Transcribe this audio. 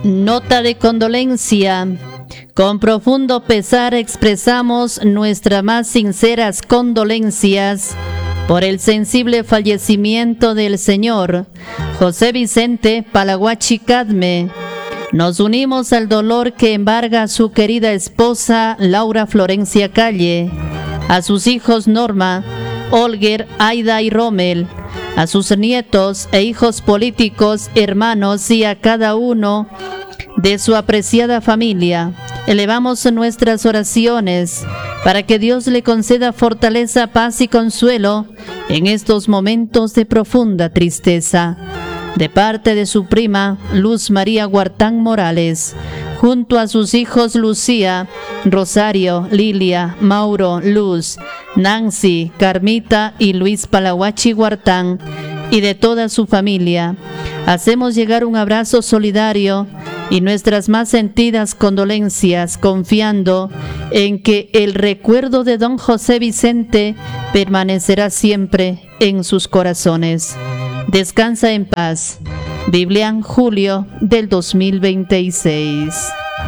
Nota de condolencia. Con profundo pesar expresamos nuestras más sinceras condolencias por el sensible fallecimiento del señor José Vicente Palaguachi Cadme. Nos unimos al dolor que embarga a su querida esposa Laura Florencia Calle, a sus hijos Norma, Olger, Aida y Rommel, a sus nietos e hijos políticos, hermanos y a cada uno de su apreciada familia. Elevamos nuestras oraciones para que Dios le conceda fortaleza, paz y consuelo en estos momentos de profunda tristeza. De parte de su prima Luz María Huartán Morales, junto a sus hijos Lucía, Rosario, Lilia, Mauro, Luz, Nancy, Carmita y Luis Palaguachi Huartán, y de toda su familia, hacemos llegar un abrazo solidario y nuestras más sentidas condolencias, confiando en que el recuerdo de don José Vicente permanecerá siempre en sus corazones. Descansa en paz. Biblián, julio del 2026.